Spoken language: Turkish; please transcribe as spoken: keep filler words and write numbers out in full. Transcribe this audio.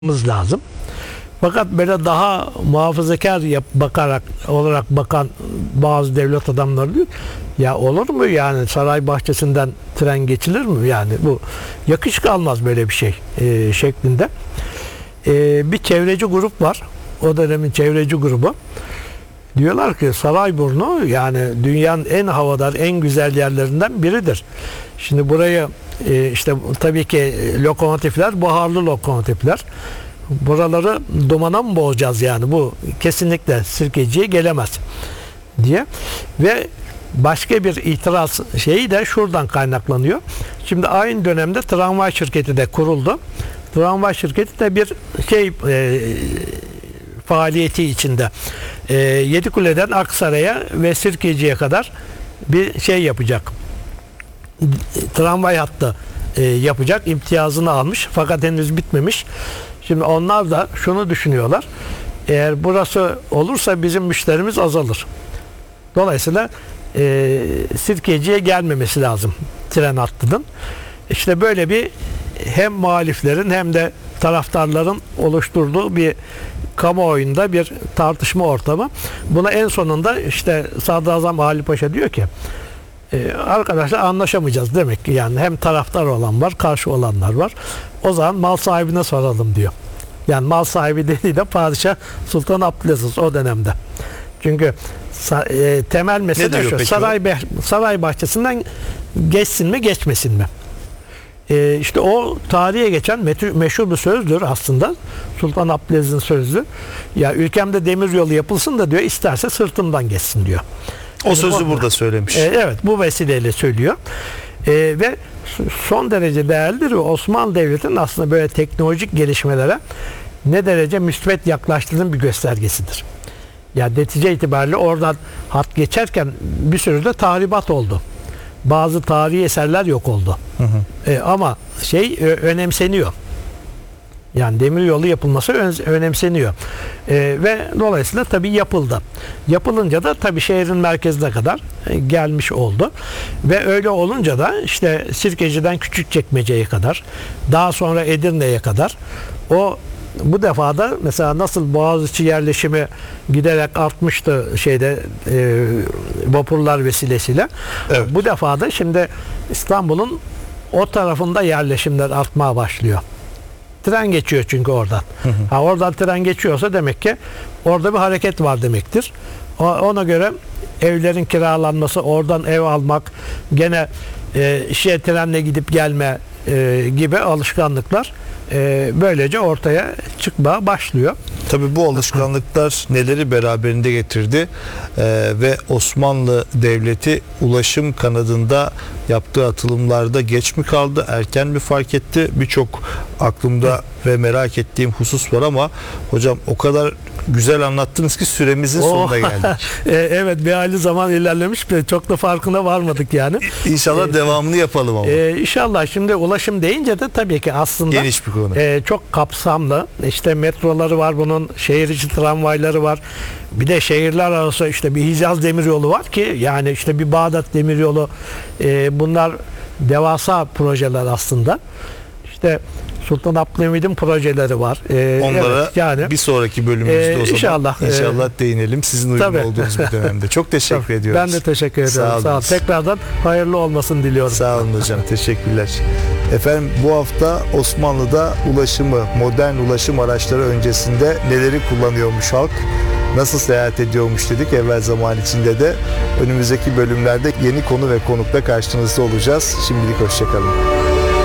lazım. Fakat böyle daha muhafazakar yap, bakarak olarak bakan bazı devlet adamları diyor ya olur mu yani saray bahçesinden tren geçilir mi yani bu yakışık almaz böyle bir şey e, şeklinde. E, bir çevreci grup var. O dönemin çevreci grubu. Diyorlar ki Sarayburnu yani dünyanın en havadar, en güzel yerlerinden biridir. Şimdi burayı e, işte tabii ki lokomotifler, buharlı lokomotifler. Buraları dumana mı boğacağız yani bu kesinlikle Sirkeci'ye gelemez diye. Ve başka bir itiraz şeyi de şuradan kaynaklanıyor. Şimdi aynı dönemde tramvay şirketi de kuruldu. Tramvay şirketi de bir şey e, faaliyeti içinde. E, Yedikule'den Aksaray'a ve Sirkeci'ye kadar bir şey yapacak. Tramvay hattı e, yapacak. İmtiyazını almış. Fakat henüz bitmemiş. Şimdi onlar da şunu düşünüyorlar. Eğer burası olursa bizim müşterimiz azalır. Dolayısıyla e, Sirkeci'ye gelmemesi lazım tren hattının. İşte böyle bir hem muhaliflerin hem de taraftarların oluşturduğu bir kamuoyunda bir tartışma ortamı. Buna en sonunda işte Sadrazam Ali Paşa diyor ki e, arkadaşlar anlaşamayacağız demek ki yani hem taraftar olan var, karşı olanlar var. O zaman mal sahibine soralım diyor. Yani mal sahibi dediği de Padişah Sultan Abdülaziz o dönemde. Çünkü e, temel mesele şu. Saray, saray bahçesinden geçsin mi geçmesin mi? E, işte o tarihe geçen meşhur bir sözdür aslında. Sultan Abdülaziz'in sözü. Ya ülkemde demiryolu yapılsın da diyor isterse sırtımdan geçsin diyor. O yani sözü o, burada söylemiş. E, evet bu vesileyle söylüyor. E, ve son derece değerlidir ve Osmanlı Devleti'nin aslında böyle teknolojik gelişmelere ne derece müsbet yaklaştığının bir göstergesidir. Yani netice itibariyle oradan hat geçerken bir sürü de tahribat oldu. Bazı tarihi eserler yok oldu. Hı hı. E, ama şey önemseniyor. Yani demiryolu yapılması önemseniyor. E, ve dolayısıyla tabii yapıldı. Yapılınca da tabii şehrin merkezine kadar gelmiş oldu. Ve öyle olunca da işte Sirkeci'den Küçükçekmece'ye kadar, daha sonra Edirne'ye kadar o bu defa da mesela nasıl Boğaziçi yerleşimi giderek artmıştı şeyde e, vapurlar vesilesiyle. Evet. Bu defa da şimdi İstanbul'un o tarafında yerleşimler artmaya başlıyor. Tren geçiyor çünkü oradan. Hı hı. Ha, oradan tren geçiyorsa demek ki orada bir hareket var demektir. O, ona göre evlerin kiralanması, oradan ev almak, gene e, işe trenle gidip gelme e, gibi alışkanlıklar e, böylece ortaya çıkmaya başlıyor. Tabii bu alışkanlıklar neleri beraberinde getirdi ee, ve Osmanlı Devleti ulaşım kanadında yaptığı atılımlarda geç mi kaldı, erken mi fark etti? Birçok aklımda ve merak ettiğim husus var ama hocam o kadar güzel anlattınız ki süremizin oh. sonuna geldik. Evet bir hayli zaman ilerlemiş çok da farkına varmadık yani. İnşallah ee, devamını yapalım ama. E, inşallah şimdi ulaşım deyince de tabii ki aslında geniş bir konu. E, çok kapsamlı. İşte metroları var bunun, şehir içi tramvayları var. Bir de şehirler arası işte bir Hicaz demiryolu var ki yani işte bir Bağdat demiryolu e, bunlar devasa projeler aslında. İşte Sultan Abdülhamid'in projeleri var. Ee, Onlara evet, yani, bir sonraki bölümümüzde e, o zaman inşallah, inşallah e, değinelim. Sizin uygun tabii. olduğunuz bir dönemde. Çok teşekkür tabii, ediyoruz. Ben de teşekkür ediyorum. Sağ, Sağ olun. Tekrardan hayırlı olmasını diliyorum. Sağ olun hocam. Teşekkürler. Efendim bu hafta Osmanlı'da ulaşımı, modern ulaşım araçları öncesinde neleri kullanıyormuş halk? Nasıl seyahat ediyormuş dedik evvel zaman içinde de. Önümüzdeki bölümlerde yeni konu ve konukla karşınızda olacağız. Şimdilik hoşçakalın.